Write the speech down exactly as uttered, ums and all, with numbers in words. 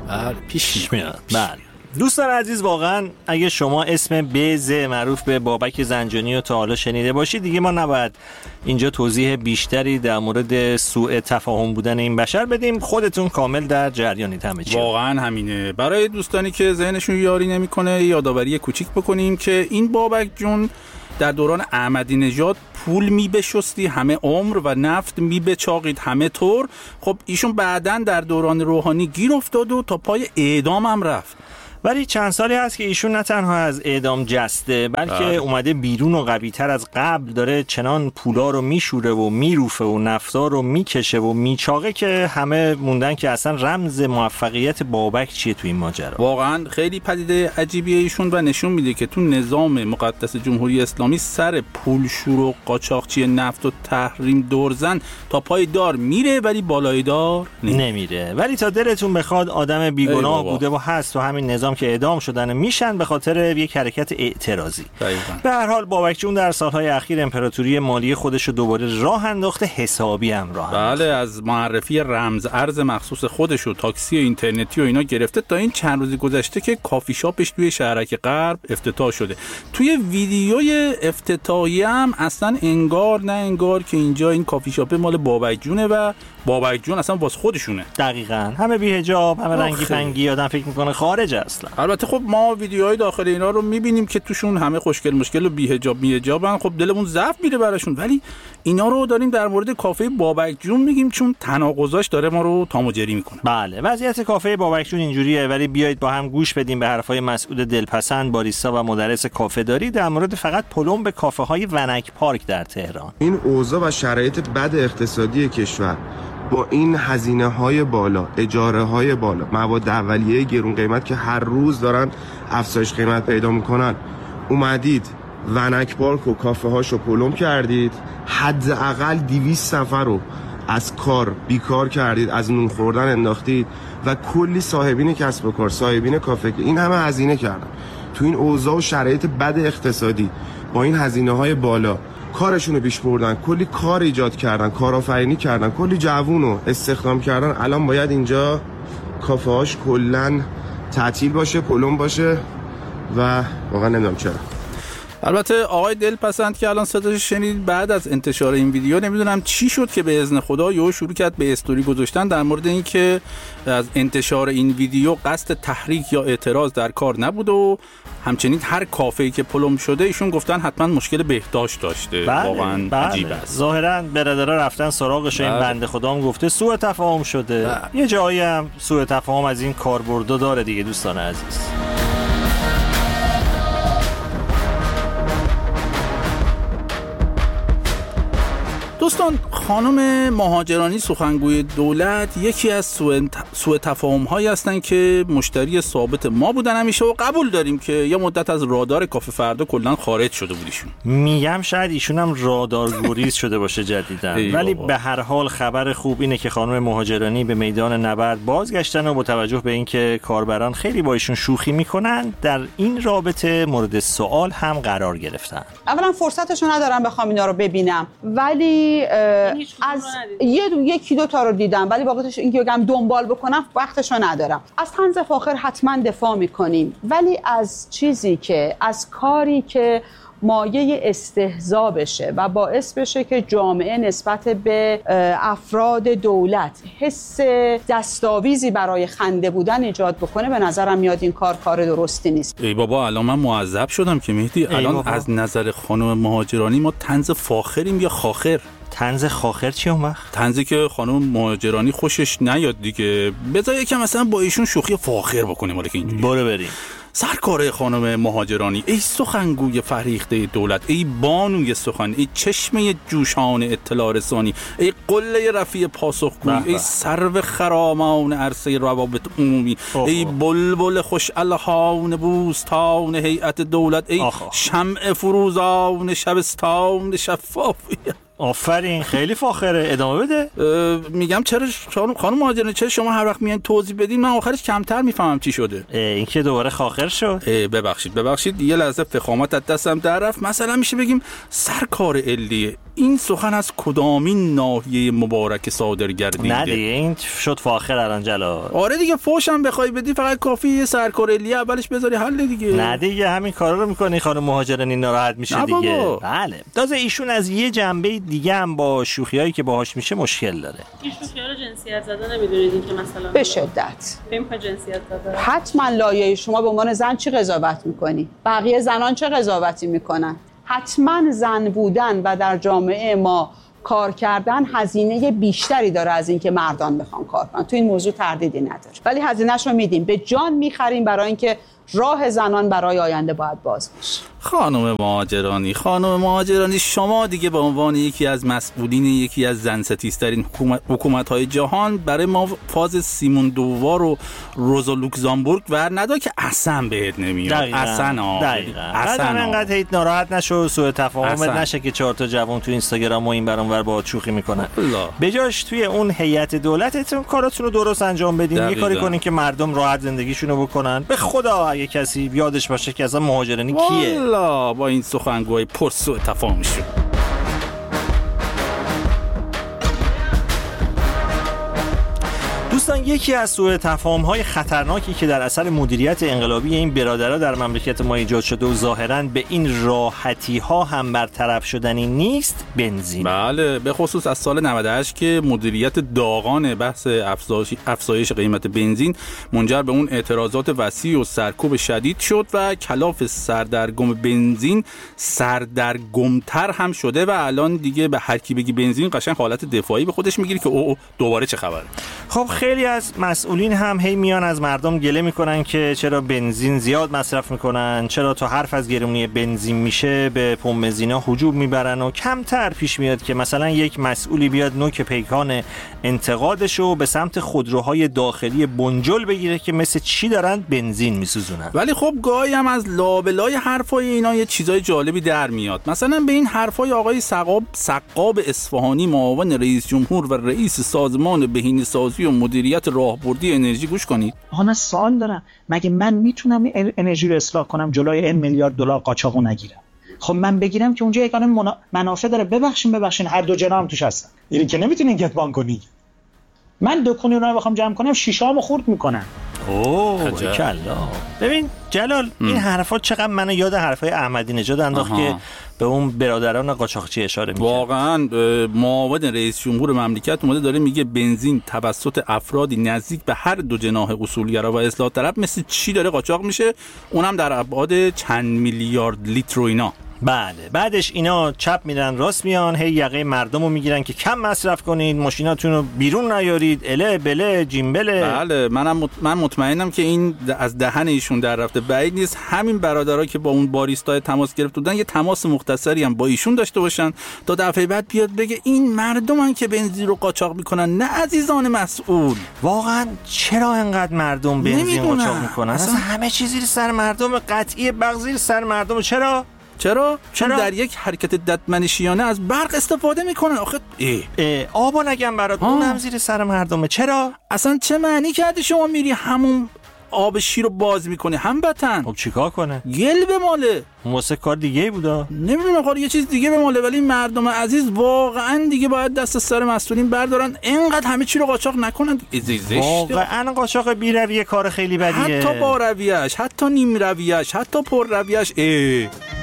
بله پیش میاد. بله دوستان عزیز، واقعا اگه شما اسم بز معروف به بابک زنجانی رو تا حالا شنیده باشید، دیگه ما نباید اینجا توضیح بیشتری در مورد سوء تفاهم بودن این بشر بدیم، خودتون کامل در جریانید همه چی. واقعا همینه. برای دوستانی که ذهنشون یاری نمیکنه یادآوری کوچیک بکنیم که این بابک جون در دوران احمدی نژاد پول میبشستی همه عمر و نفت میبچاقید همه طور. خب ایشون بعدن در دوران روحانی گیر افتاد و تا پای اعدام هم رفت. ولی چند سالی هست که ایشون نه تنها از اعدام جسته، بلکه آه. اومده بیرون و قوی‌تر از قبل داره چنان پولا رو میشوره و میروفه و نفتا رو میکشه و میچاقه که همه موندن که اصلا رمز موفقیت بابک چیه تو این ماجرا. واقعا خیلی پدیده عجیبیه ایشون و نشون میده که تو نظام مقدس جمهوری اسلامی سر پولشور و قاچاقچی نفت و تحریم دورزن تا پای دار میره ولی بالای دار نمیره. نمیره. ولی تا دلتون بخواد آدم بیگناه بوده و هست و همین نظام که اعدام شدن میشن به خاطر یک حرکت اعتراضی. به هر حال بابک جون در سالهای اخیر امپراتوری مالی خودش رو دوباره راه انداخته، حسابی هم راه انداخته. بله، از معرفی رمز ارز مخصوص خودش و تاکسی و اینترنتی و اینا گرفته تا این چند روزی گذشته که کافی شاپش توی شهرک غرب افتتاح شده. توی ویدیوی افتتاحی هم اصلا انگار نه انگار که اینجا این کافی شاپ مال بابک جونه و بابک جون اصلا واسه خودشونه. دقیقاً. همه بی‌حجاب، همه رنگی پنگی، آدم فکر میکنه خارج اصلا. البته خب ما ویدیوهای داخل اینا رو میبینیم که توشون همه خوشگل مشکل و بی‌حجاب بی‌حجابن، خب دلمون ضعف میره براشون، ولی اینا رو داریم در مورد کافه بابک جون میگیم چون تناقضاش داره ما رو تام و جری میکنه. بله، وضعیت کافه بابک جون اینجوریه، ولی بیایید با هم گوش بدیم به حرفای مسعود دلپسند، باریستا و مدرس کافه داری در مورد فقط پلم به کافه های ونک پارک در تهران. این اوضاع و شرایط بد اقتصادی کشور با این هزینه های بالا، اجاره های بالا، مواد اولیه گرون قیمت که هر روز دارن افزایش قیمت پیدا میکنن، اومدید ونک پارک و کافه هاشو پلم کردید، حداقل دویست نفر رو از کار بیکار کردید، از نون خوردن انداختید و کلی صاحبین کسب و کار، صاحبین کافه که این همه هزینه کردن تو این اوضاع و شرایط بد اقتصادی با این هزینه های بالا کارشونو پیش بردن، کلی کار ایجاد کردن، کارآفرینی کردن، کلی جوونو استخدام کردن. الان باید اینجا کافه هاش کلن تعطیل باشه، پلم باشه و واقعا نمیدونم چرا. البته آقای دلپسند که الان صداش شنید بعد از انتشار این ویدیو نمیدونم چی شد که به اذن خدا یهو شروع کرد به استوری گذاشتن در مورد این که از انتشار این ویدیو قصد تحریک یا اعتراض در کار نبود و همچنین هر کافه‌ای که پلم شده ایشون گفتن حتما مشکل بهداشت داشته. بله، واقعا بله. عجیب است. ظاهرا برادرها رفتن سراغش، این بنده خدا هم گفته سوء تفاهم شده. بله. یه جایی هم سوء تفاهم از این کاربردا داره دیگه دوستان عزیز. دوستان، خانم مهاجرانی سخنگوی دولت یکی از سوء تفاهم هایی هستن که مشتری ثابت ما بودن همیشه و قبول داریم که یه مدت از رادار کافه فردا کلا خارج شده بودیشون. میگم شاید ایشون هم رادار گریز شده باشه جدیدن. ولی بابا. به هر حال خبر خوب اینه که خانم مهاجرانی به میدان نبرد بازگشتن و با توجه به اینکه کاربران خیلی با ایشون شوخی میکنن در این رابطه مورد سوال هم قرار گرفتن. اولا فرصتشو ندارم بخوام اینا رو ببینم، ولی از یه یکی دو تا رو دیدم، ولی واقعیتش اینکه بگم دنبال بکنم وقتشو ندارم. از طنز فاخر حتما دفاع میکنیم، ولی از چیزی که از کاری که مایه استهزا بشه و باعث بشه که جامعه نسبت به افراد دولت حس دستاویزی برای خنده بودن ایجاد بکنه، به نظرم میاد این کار کار درستی نیست. ای بابا، الان من معذب شدم که مهدی الان بابا. از نظر خانم مهاجرانی ما طنز فاخریم یا خاخر؟ طنز خاخر چی اون وقت؟ طنزی که خانم مهاجرانی خوشش نیاد دیگه. بذار یکم مثلا با ایشون شوخی فاخر بکنیم ولی که اینجوری. برو بریم. سرکار خانم مهاجرانی، ای سخنگوی فریخته دولت، ای بانوی سخن، ای چشمه جوشان اطلاع رسانی، ای قله رفیع پاسخگویی، ای سرو خرامان عرصه روابط عمومی، اوه. ای بلبل خوش الهان بوستان هیئت دولت، ای آخ. شمع فروزان شبستان شفافیت. آفرین، خیلی فاخره. ادامه بده. میگم چرا خانم مهاجرانی چرا شما هر وقت میان توضیح بدین من آخرش کمتر میفهمم چی شده. این که دوباره خاخر شد. ببخشید ببخشید یه لحظه فخامت از دستم در رفت. مثلا میشه بگیم سرکار علیه، این سخن از کدامین ناحیه مبارک صادر گردیده؟ نه دیگه این شد فاخر الان جلال. آره دیگه فوشم بخوای بدی فقط کافی یه سرکار علیه اولش بذاری حل دیگه. نه دیگه همین کارا رو میکنی خانم مهاجرانی ناراحت میشه دیگه. بله تازه ایشون از یه جنبه دیگه هم با شوخیایی که باهاش میشه مشکل داره. این شوخی‌ها رو جنسیت زده نمیدونید که مثلا به شدت فهم جنسیت زده. حتما لایه شما به عنوان زن چی قضاوت میکنی؟ بقیه زنان چه قضاوتی میکنن؟ حتما زن بودن و در جامعه ما کار کردن هزینه بیشتری داره از این که مردان بخوان کار کنن. تو این موضوع تردیدی نداره. ولی هزینه‌شو میدیم، به جان میخریم برای اینکه راه زنان برای آینده باید باز بشه. خانم مهاجرانی خانم مهاجرانی شما دیگه به عنوان یکی از مسئولین یکی از زن ستیزترین حکومت‌های جهان برای ما فاز سیمون دووار و روزا لوکزامبورگ ور ندا که اصلا بهت نمیاد. اصلا دقیقاً. اصلا انقدر هیت ناراحت نشو، سوء تفاهم نشه که چهار تا جوان تو اینستاگرام و این برام ور با شوخی میکنن. بجاش توی اون هیئت دولتتون کاراتون رو درست انجام بدین. یه کاری کنین که مردم راحت زندگیشونو بکنن. به خدا اگه کسی یادش باشه که اصلا مهاجرانی کیه. والا با این سخنگوی پر سوء تفاهم شد. دوستان یکی از سوء تفاهم‌های خطرناکی که در اثر مدیریت انقلابی این برادرها در مملکت ما ایجاد شده و ظاهراً به این راحتی‌ها هم برطرف شدنی نیست، بنزین. بله به خصوص از سال نود و هشت که مدیریت داغان بحث افزایش افزایش قیمت بنزین منجر به اون اعتراضات وسیع و سرکوب شدید شد و کلاف سردرگم بنزین سردرگمتر هم شده و الان دیگه به هر کی بگی بنزین قشنگ حالت دفاعی به خودش میگیره که او, او دوباره چه خبره. خب خیلی از مسئولین هم هی میان از مردم گله میکنن که چرا بنزین زیاد مصرف میکنن، چرا تا حرف از گرونی بنزین میشه به پمپ بنزینا هجوم میبرن و کمتر پیش میاد که مثلا یک مسئولی بیاد نوک پیکان انتقادشو به سمت خودروهای داخلی بنجل بگیره که مثل چی دارن بنزین میسوزونن. ولی خب گاهی هم از لابلای حرفای اینا یه چیزای جالبی در میاد. مثلا به این حرفای آقای سقاب سقاب اصفهانی معاون رئیس جمهور و رئیس سازمان بهینه‌سازی و مدیریت راهبردی انرژی گوش کنید. آها من سوال دارم، مگه من میتونم انرژی رو اصلاح کنم جلوی این میلیارد دلار قاچاقو نگیرم؟ خب من بگیرم که اونجا یکانه منا... منافع داره. ببخشین ببخشین هر دو جناح توش هستن. اینی که نمیتونین گت بان کنی. من دکونی رو بخوام جمع کنم شیشه‌امو خورد میکنن. اوه کلا. ببین جلال ام. این حرفا چقدر منو یاد حرفای احمدی نژاد انداخت که به اون برادران قاچاقچی اشاره می‌کنه. واقعا معاون رئیس جمهور مملکت اومده داره میگه بنزین توسط افرادی نزدیک به هر دو جناح اصولگرا و اصلاح طلب مثل چی داره قاچاق میشه، اونم در ابعاد چند میلیارد لیتر و اینا. بله بعدش اینا چپ میرن راست میان هی یقه مردمو میگیرن که کم مصرف کنید، ماشیناتون رو بیرون نیارید، اله بله جیمبله. بله منم مط... من مطمئنم که این از دهن ایشون در رفته بعید نیست. همین برادرها که با اون باریستا تماس گرفت بودن یه تماس مختصری هم با ایشون داشته باشن تا دفعه بعد بیاد بگه این مردمن که بنزین رو قاچاق میکنن نه عزیزان مسئول. واقعا چرا انقدر مردم بنزین قاچاق میکنن؟ اصلا همه چیز زیر سر مردم، قطعی بغض زیر سر مردم. چرا؟ چرا؟ چون در یک حرکت ددمنشیانه از برق استفاده میکنن. آخه ای ای آبا نگم برات اونم زیر سر مردمه. چرا؟ اصلا چه معنی کرده شما میری همون آب شیر رو باز میکنی هموطن؟ خب چیکار کنه؟ گل به ماله. واسه کار دیگه بودا؟ نمیدونم خاطر یه چیز دیگه به ماله. ولی مردم عزیز واقعا دیگه باید دست سر مسئولین بردارن، اینقدر همه چی رو قاچاق نکنن. واقعا قاچاق بی رویه کار خیلی بدیه. حتی با رویه‌اش، حتی نیم رویه‌اش، حتی پر رویه‌اش. ای